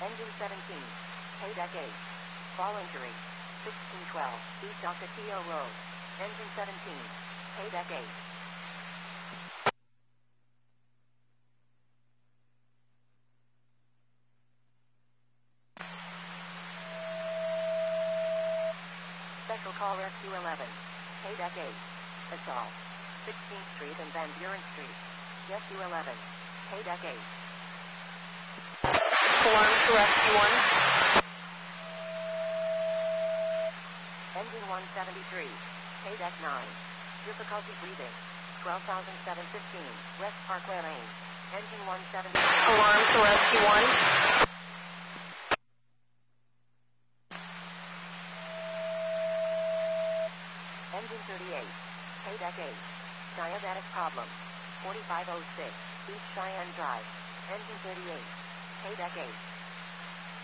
Engine 17. Haydeck 8. Fall injury. 1612 East Ocotillo Road. Engine 17. Haydeck 8. Special Call Rescue 11. Haydeck 8. Assault. 16th Street and Van Buren Street. Rescue 11. Haydeck 8. Alarm to Rescue 1. Engine 173. Haydeck 9. Difficulty breathing. 12,715. West Parkway Lane. Engine 173. Alarm to Rescue 1. Engine 38. Haydeck 8. Diabetic problem. 4506. East Cheyenne Drive. Engine 38. Haydeck 8.